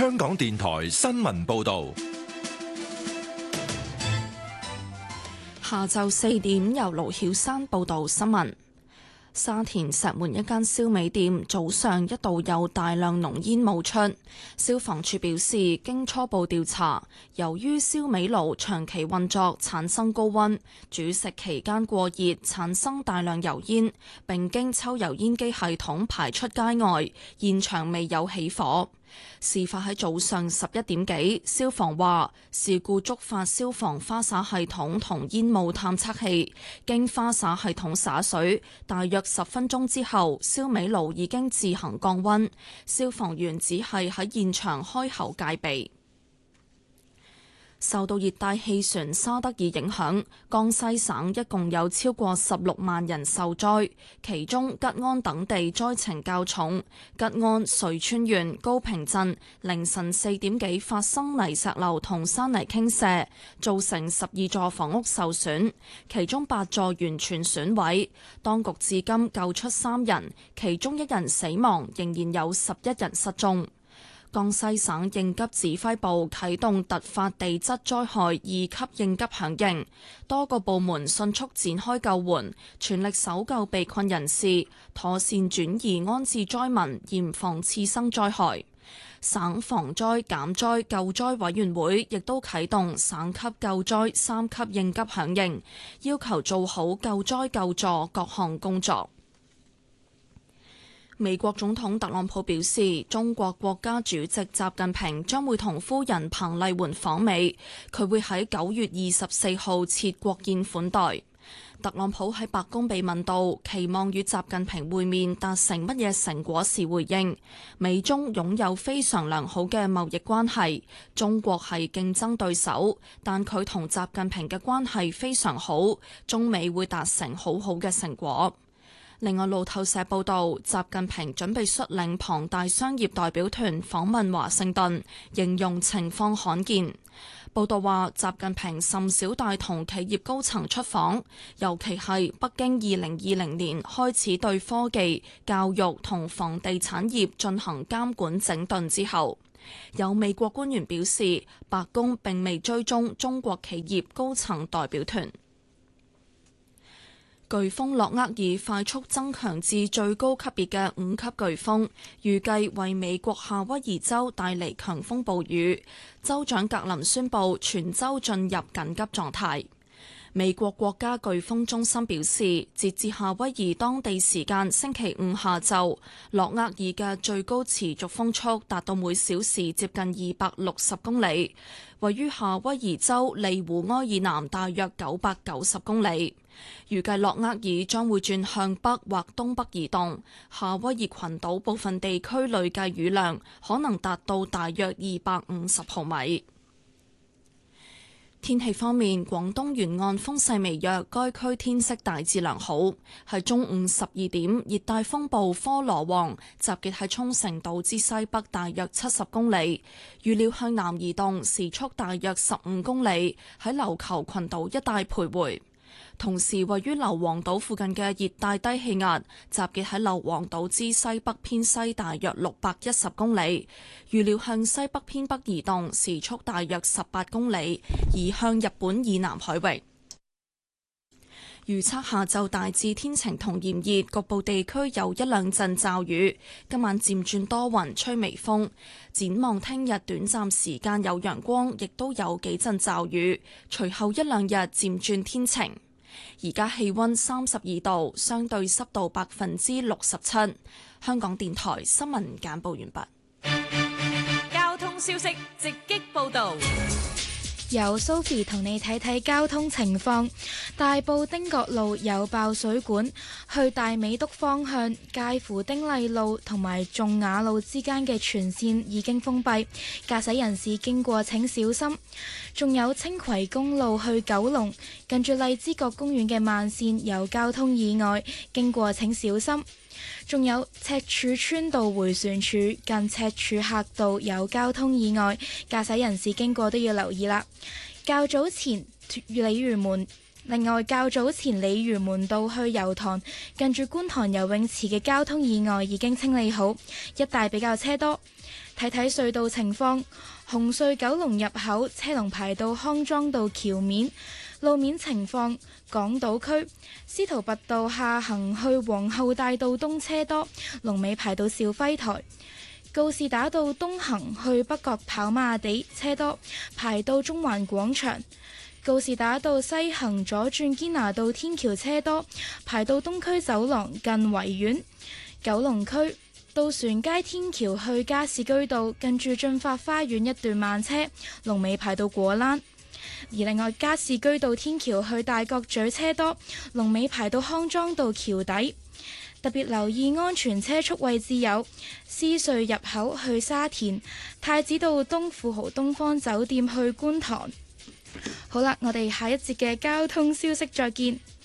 香港電台新聞報道。 下晝4點，由盧曉珊報道新聞。沙田石門一間燒味店早上一度有大量濃煙冒出，消防處表示，經初步調查，由於燒味爐長期運作產生高溫，煮食期間過熱產生大量油煙，並經抽油煙機系統排出街外，現場未有起火。事發喺早上11點幾，消防話事故觸發消防花灑系統同煙霧探測器，經花灑系統灑水，大約10分鐘之後，燒味爐已經自行降溫，消防員只係喺現場開口戒備。受到熱帶氣旋沙德爾影響，江西省一共有超過16萬人受災，其中吉安等地災情較重。吉安遂川縣高平鎮凌晨4點幾發生泥石流同山泥傾瀉，造成12座房屋受損，其中8座完全損毀。當局至今救出3人，其中1人死亡，仍然有11人失蹤。江西省應急指揮部啟動突發地質災害2級應急響應，多個部門迅速展開救援，全力搜救被困人士，妥善轉移安置災民，嚴防次生災害。省防災減災救災委員會亦都啟動省級救災3級應急響應，要求做好救災救助各項工作。美國總統特朗普表示，中國國家主席習近平將會同夫人彭麗媛訪美，佢會喺9月24號設國宴款待。特朗普喺白宮被問到期望與習近平會面達成乜嘢成果時回應，美中擁有非常良好嘅貿易關係，中國係競爭對手，但佢同習近平嘅關係非常好，中美會達成好好嘅成果。另外，路透社報道，習近平準備率領龐大商業代表團訪問華盛頓，形容情況罕見。報道話，習近平甚少帶同企業高層出訪，尤其係北京2020年開始對科技、教育同房地產業進行監管整頓之後。有美國官員表示，白宮並未追蹤中國企業高層代表團。颶風諾厄爾快速增強至最高級別嘅5級颶風，預計為美國夏威夷州帶嚟強風暴雨。州長格林宣布全州進入緊急狀態。美國國家颶風中心表示，截至夏威夷當地時間星期5下晝，諾厄爾嘅最高持續風速達到每小時接近260公里，位於夏威夷州利湖埃以南大約990公里。預計諾厄爾將會轉向北或東北移動，夏威夷群島部分地區累計雨量可能達到大約250毫米。天氣方面，廣東沿岸風勢微弱，該區天色大致良好。喺中午12點，熱帶風暴科羅旺集結喺沖繩島之西北大約70公里，預料向南移動，時速大約15公里，喺琉球群島一帶徘徊。同時，位於硫磺島附近嘅熱帶低氣壓集結喺硫磺島之西北偏西大約610公里，預料向西北偏北移動，時速大約18公里，移向日本以南海域。預測下晝大致天晴同炎熱，局部地區有1兩陣驟雨。今晚漸轉多雲，吹微風。展望聽日短暫時間有陽光，亦都有幾陣驟雨。隨後1兩日漸轉天晴。而家氣溫32度，相對濕度67%。香港電台新聞簡報完畢。 交通消息直擊報道。 由 Sophie 同你睇睇交通情況。大埔汀角路有爆水管，去大美督方向介乎丁麗路同埋仲雅路之間嘅全線已經封閉，駕駛人士經過請小心。仲有青葵公路去九龍，近住荔枝角公園嘅慢線有交通意外，經過請小心。仲有赤柱村道迴旋處近赤柱客道有交通意外，駕駛人士經過都要留意啦。較早前鯉魚門道去油塘，近住觀塘游泳池嘅交通意外已經清理好，一帶比較車多。 睇睇隧道情況，紅隧九龍入口車龍排到康莊道橋面。路面情況，港島區司徒拔道下行去皇后大道東車多，龍尾排到肇輝台。告士打道東行去北角跑馬地車多，排到中環廣場。告士打道西行左轉堅拿道天橋車多，排到東區走廊近維園。九龍區渡船街天橋去加士居道近住駿發花園一段慢車，龍尾排到果欄。而另外加士居道天橋去大角咀車多，龍尾排到康莊道橋底。特別留意安全車速位置有獅隧入口去沙田、太子道東富豪東方酒店去觀塘。好啦，我哋下一節嘅交通消息再見。